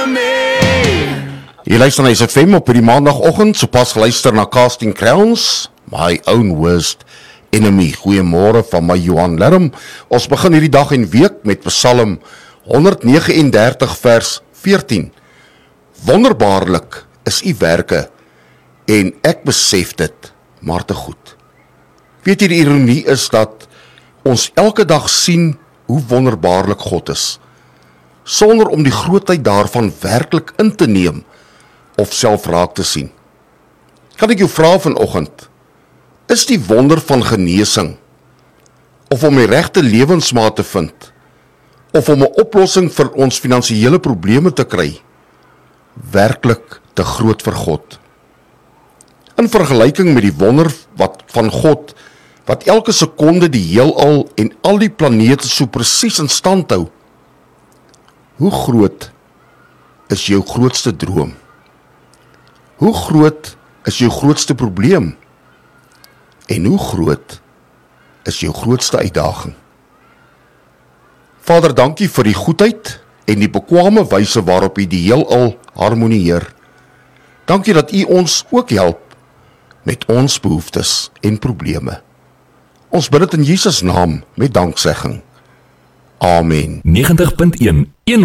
Jy luister na SFM op hierdie maandagoggend, sopas geluister na Casting Crowns, My Own Worst Enemy. Goeiemôre van my Johan Lerm. Ons begin hierdie dag en week met Psalm 139 vers 14. Wonderbaarlik is u werke, en ek besef dit, maar te goed. Weet jy, die ironie is dat ons elke dag sien hoe wonderbaarlik God is, sonder om die grootheid daarvan werklik in te neem, of self raak te sien. Kan ek jou vra vanoggend, is die wonder van genesing, of om die regte lewensmaat te vind, of om 'n oplossing vir ons finansiële probleme te kry, werklik te groot vir God? In vergelyking met die wonder van God, wat elke sekonde die heelal en al die planete so presies in stand hou, hoe groot is jou grootste droom? Hoe groot is jou grootste probleem? En hoe groot is jou grootste uitdaging? Vader, dankie vir die goedheid en die bekwame wyse waarop u die heelal harmonieer. Dankie dat u ons ook help met ons behoeftes en probleme. Ons bid dit in Jesus naam met danksegging. Amen. 90.1